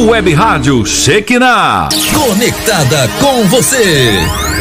Web Rádio Shekinah. Conectada com você.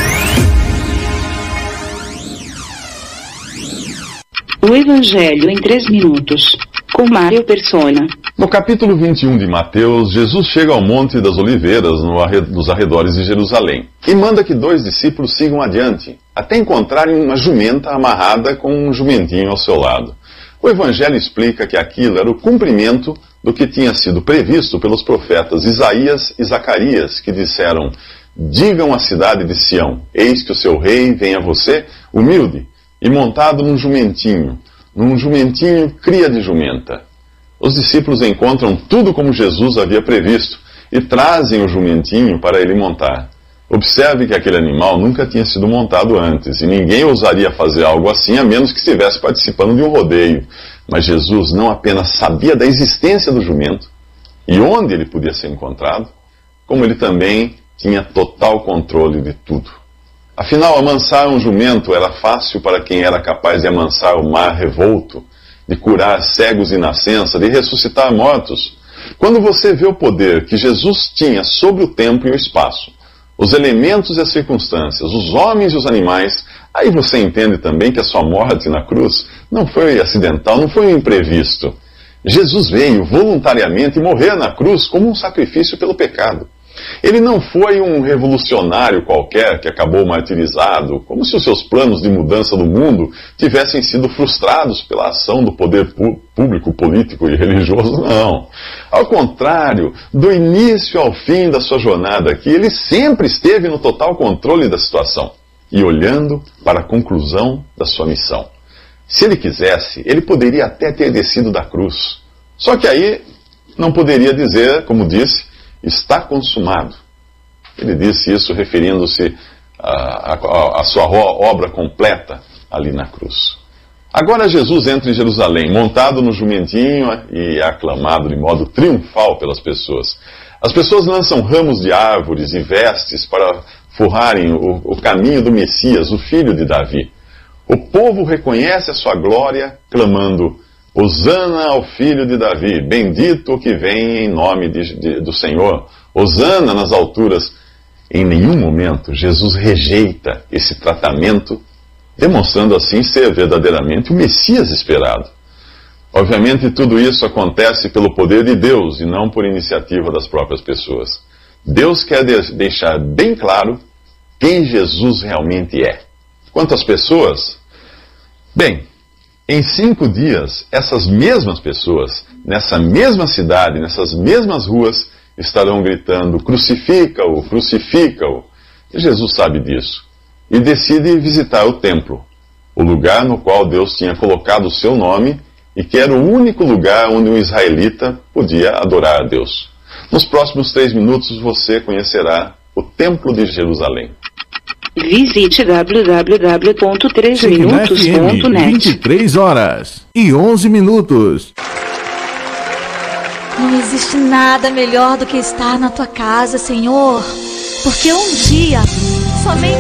O Evangelho em 3 minutos, com Mário Persona. No capítulo 21 de Mateus, Jesus chega ao Monte das Oliveiras, nos arredores de Jerusalém, e manda que 2 discípulos sigam adiante, até encontrarem uma jumenta amarrada com um jumentinho ao seu lado. O Evangelho explica que aquilo era o cumprimento do que tinha sido previsto pelos profetas Isaías e Zacarias, que disseram: digam à cidade de Sião, eis que o seu rei vem a você, humilde, e montado num jumentinho cria de jumenta. Os discípulos encontram tudo como Jesus havia previsto e trazem o jumentinho para ele montar. Observe que aquele animal nunca tinha sido montado antes, e ninguém ousaria fazer algo assim a menos que estivesse participando de um rodeio. Mas Jesus não apenas sabia da existência do jumento e onde ele podia ser encontrado, como ele também tinha total controle de tudo. Afinal, amansar um jumento era fácil para quem era capaz de amansar o mar revolto, de curar cegos de nascença, de ressuscitar mortos. Quando você vê o poder que Jesus tinha sobre o tempo e o espaço, os elementos e as circunstâncias, os homens e os animais, aí você entende também que a sua morte na cruz não foi acidental, não foi um imprevisto. Jesus veio voluntariamente morrer na cruz como um sacrifício pelo pecado. Ele não foi um revolucionário qualquer que acabou martirizado, como se os seus planos de mudança do mundo tivessem sido frustrados pela ação do poder público, político e religioso, não. Ao contrário, do início ao fim da sua jornada aqui, ele sempre esteve no total controle da situação e olhando para a conclusão da sua missão. Se ele quisesse, ele poderia até ter descido da cruz. Só que aí não poderia dizer, como disse, está consumado. Ele disse isso referindo-se à sua obra completa ali na cruz. Agora Jesus entra em Jerusalém, montado no jumentinho e aclamado de modo triunfal pelas pessoas. As pessoas lançam ramos de árvores e vestes para forrarem o caminho do Messias, o filho de Davi. O povo reconhece a sua glória, clamando: Hosana ao filho de Davi, bendito o que vem em nome do Senhor. Hosana nas alturas. Em nenhum momento Jesus rejeita esse tratamento, demonstrando assim ser verdadeiramente o Messias esperado. Obviamente tudo isso acontece pelo poder de Deus e não por iniciativa das próprias pessoas. Deus quer deixar bem claro quem Jesus realmente é. Quanto às pessoas, bem, em 5 dias, essas mesmas pessoas, nessa mesma cidade, nessas mesmas ruas, estarão gritando: crucifica-o, crucifica-o. E Jesus sabe disso. E decide visitar o templo, o lugar no qual Deus tinha colocado o seu nome e que era o único lugar onde um israelita podia adorar a Deus. Nos próximos 3 minutos você conhecerá o Templo de Jerusalém. Visite www.3minutos.net. 23h11. Não existe nada melhor do que estar na tua casa, Senhor, porque um dia, somente